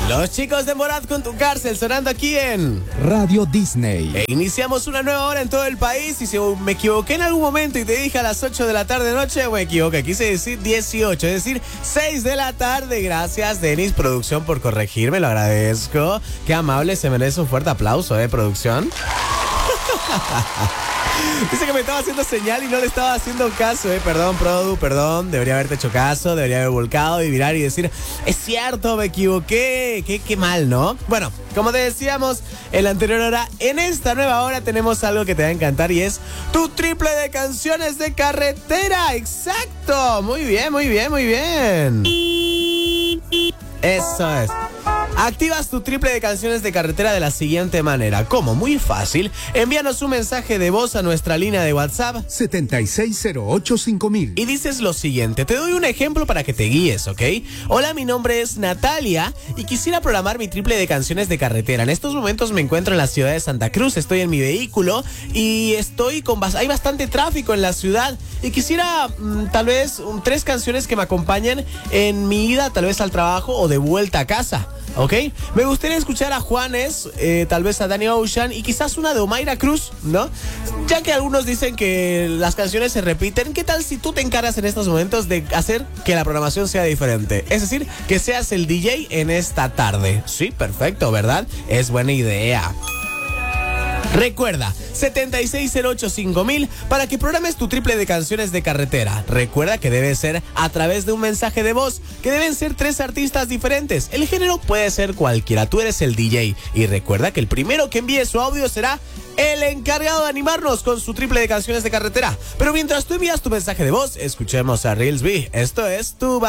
Los chicos de Morat con tu cárcel sonando aquí en Radio Disney. E iniciamos una nueva hora en todo el país. Y si me equivoqué en algún momento y te dije a las 8 de la tarde noche, me equivoqué. Quise decir 18, es decir, 6 de la tarde. Gracias, Denis Producción, por corregirme, lo agradezco. Qué amable, se merece un fuerte aplauso, producción. Dice que me estaba haciendo señal y no le estaba haciendo caso, Perdón, Produ, perdón. Debería haberte hecho caso, debería haber volcado y mirar y decir, es cierto, me equivoqué. Qué mal, ¿no? Bueno, como te decíamos en la anterior hora, en esta nueva hora tenemos algo que te va a encantar y es tu triple de canciones de carretera. ¡Exacto! Muy bien, muy bien, muy bien. Eso es. Activas tu triple de canciones de carretera de la siguiente manera. ¿Cómo? Muy fácil. Envíanos un mensaje de voz a nuestra línea de WhatsApp 76085000 y dices lo siguiente. Te doy un ejemplo para que te guíes, ¿ok? Hola, mi nombre es Natalia y quisiera programar mi triple de canciones de carretera. En estos momentos me encuentro en la ciudad de Santa Cruz. Estoy en mi vehículo y hay bastante tráfico en la ciudad y quisiera tal vez 3 canciones que me acompañen en mi ida tal vez al trabajo o de vuelta a casa. ¿Ok? Me gustaría escuchar a Juanes, tal vez a Danny Ocean y quizás una de Omaira Cruz, ¿no? Ya que algunos dicen que las canciones se repiten, ¿qué tal si tú te encargas en estos momentos de hacer que la programación sea diferente? Es decir, que seas el DJ en esta tarde. Sí, perfecto, ¿verdad? Es buena idea. Recuerda, 76085000 para que programes tu triple de canciones de carretera. Recuerda que debe ser a través de un mensaje de voz, que deben ser 3 artistas diferentes. El género puede ser cualquiera, tú eres el DJ. Y recuerda que el primero que envíe su audio será el encargado de animarnos con su triple de canciones de carretera. Pero mientras tú envías tu mensaje de voz, escuchemos a Reels B. Esto es Tu